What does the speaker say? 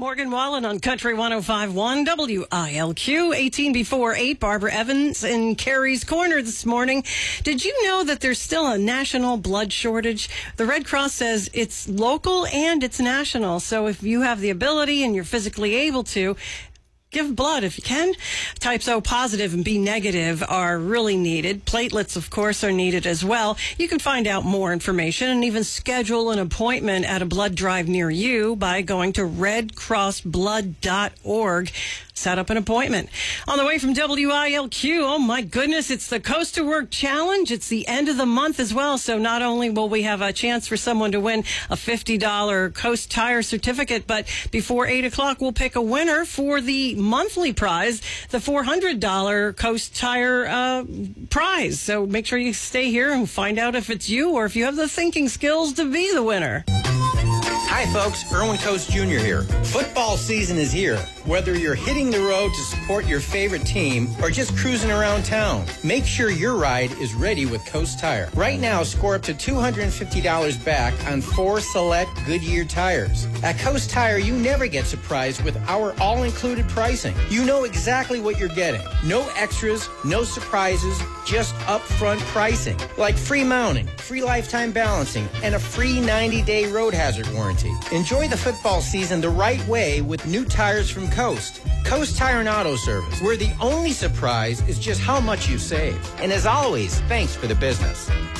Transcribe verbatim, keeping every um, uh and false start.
Morgan Wallen on Country one oh five point one W I L Q, eighteen before eight. Barbara Evans in Carrie's Corner this morning. Did you know that there's still a national blood shortage? The Red Cross says it's local and it's national. So if you have the ability and you're physically able to, give blood if you can. Types O positive and B negative are really needed. Platelets, of course, are needed as well. You can find out more information and even schedule an appointment at a blood drive near you by going to red cross blood dot org. Set up an appointment. On the way from W I L Q, oh my goodness, it's the Coast to Work Challenge. It's the end of the month as well, so not only will we have a chance for someone to win a fifty dollars Coast Tire certificate, but before eight o'clock, we'll pick a winner for the monthly prize, the four hundred dollars Coast Tire uh, prize. So make sure you stay here and find out if it's you or if you have the thinking skills to be the winner. Hi, folks. Erwin Coast Junior here. Football season is here. Whether you're hitting the road to support your favorite team or just cruising around town, make sure your ride is ready with Coast Tire. Right now, score up to two hundred fifty dollars back on four select Goodyear tires. At Coast Tire, you never get surprised with our all-included pricing. You know exactly what you're getting. No extras, no surprises, just upfront pricing. Like free mounting, free lifetime balancing, and a free ninety-day road hazard warranty. Enjoy the football season the right way with new tires from Coast. Coast Tire and Auto Service, where the only surprise is just how much you save. And as always, thanks for the business.